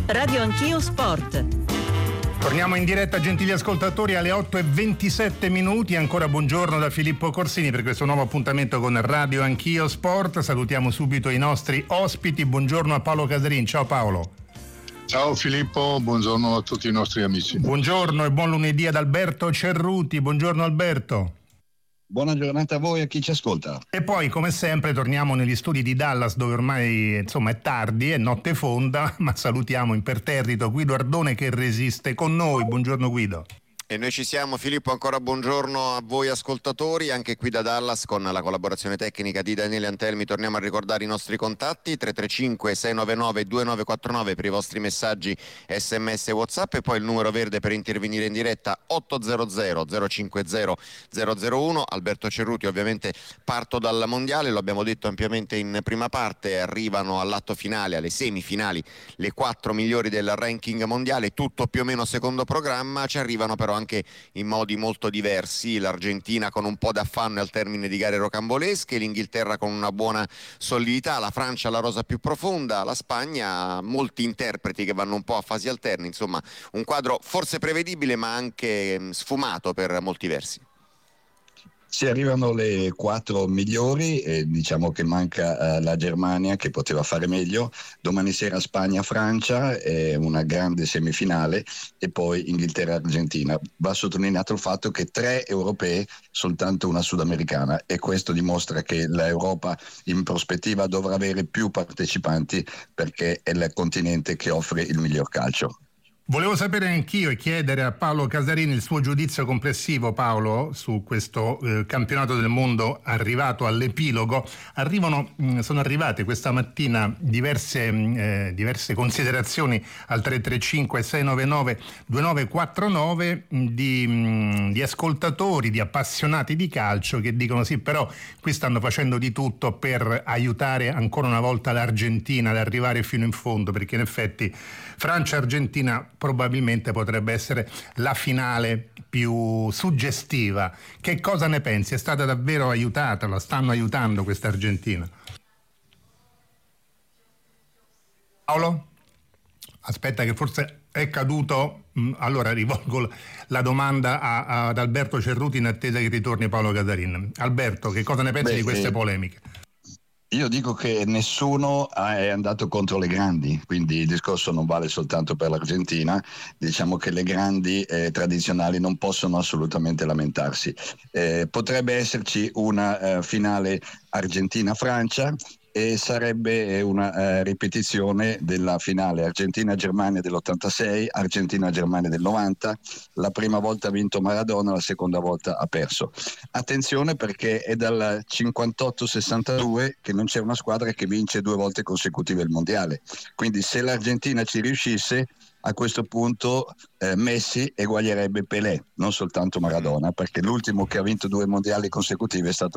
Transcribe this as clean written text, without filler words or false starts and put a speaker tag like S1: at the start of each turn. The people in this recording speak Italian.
S1: Radio Anch'io Sport.
S2: Torniamo in diretta, gentili ascoltatori, alle 8:27. Ancora buongiorno da Filippo Corsini per questo nuovo appuntamento con Radio Anch'io Sport. Salutiamo subito i nostri ospiti. Buongiorno a Paolo Casarin. Ciao Paolo.
S3: Ciao Filippo, buongiorno a tutti i nostri amici.
S2: Buongiorno e buon lunedì ad Alberto Cerruti. Buongiorno Alberto.
S4: Buona giornata a voi e a chi ci ascolta.
S2: E poi, come sempre, torniamo negli studi di Dallas, dove ormai è tardi, è notte fonda, ma salutiamo imperterrito Guido Ardone che resiste con noi. Buongiorno Guido.
S5: E noi ci siamo, Filippo, ancora buongiorno a voi ascoltatori, anche qui da Dallas con la collaborazione tecnica di Daniele Antelmi. Torniamo a ricordare i nostri contatti: 335 699 2949 per i vostri messaggi SMS e WhatsApp, e poi il numero verde per intervenire in diretta 800 050 001. Alberto Cerruti, ovviamente parto dal mondiale, lo abbiamo detto ampiamente in prima parte, arrivano all'atto finale, alle semifinali, le 4 migliori del ranking mondiale, tutto più o meno secondo programma. Ci arrivano però anche in modi molto diversi: l'Argentina con un po' d'affanno al termine di gare rocambolesche, l'Inghilterra con una buona solidità, la Francia la rosa più profonda, la Spagna molti interpreti che vanno un po' a fasi alterne. Insomma, un quadro forse prevedibile ma anche sfumato per molti versi.
S4: Si arrivano le 4 migliori e diciamo che manca la Germania, che poteva fare meglio. Domani sera Spagna-Francia è una grande semifinale, e poi Inghilterra-Argentina. Va sottolineato il fatto che 3 europee, soltanto una sudamericana, e questo dimostra che l'Europa in prospettiva dovrà avere più partecipanti, perché è il continente che offre il miglior calcio.
S2: Volevo sapere anch'io e chiedere a Paolo Casarini il suo giudizio complessivo, Paolo, su questo campionato del mondo arrivato all'epilogo. Sono arrivate questa mattina diverse considerazioni al 335 699 2949 di ascoltatori, di appassionati di calcio, che dicono sì, però qui stanno facendo di tutto per aiutare ancora una volta l'Argentina ad arrivare fino in fondo, perché in effetti Francia-Argentina probabilmente potrebbe essere la finale più suggestiva. Che cosa ne pensi? È stata davvero aiutata? La stanno aiutando questa Argentina? Paolo? Aspetta che forse è caduto. Allora rivolgo la domanda ad Alberto Cerruti in attesa che ritorni Paolo Casarin. Alberto, che cosa ne pensi di queste polemiche?
S4: Io dico che nessuno è andato contro le grandi, quindi il discorso non vale soltanto per l'Argentina. Diciamo che le grandi tradizionali non possono assolutamente lamentarsi. Potrebbe esserci una finale Argentina-Francia, e sarebbe una ripetizione della finale Argentina-Germania dell'86, Argentina-Germania del 90. La prima volta ha vinto Maradona, la seconda volta ha perso. Attenzione, perché è dal 58-62 che non c'è una squadra che vince 2 volte consecutive il mondiale. Quindi se l'Argentina ci riuscisse, a questo punto Messi eguaglierebbe Pelé, non soltanto Maradona, perché l'ultimo che ha vinto 2 mondiali consecutivi è stato